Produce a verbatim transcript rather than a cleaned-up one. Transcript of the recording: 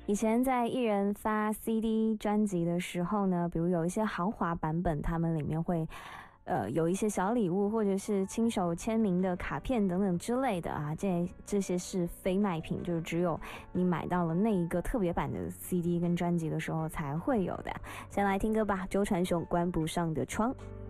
以前在艺人发 C D 专辑的时候呢，比如有一些豪华版本，他们里面会呃有一些小礼物，或者是亲手签名的卡片等等之类的啊，这这些是非卖品，就是只有你买到了那一个特别版的 C D 跟专辑的时候才会有的。先来听歌吧，周传雄关不上的窗。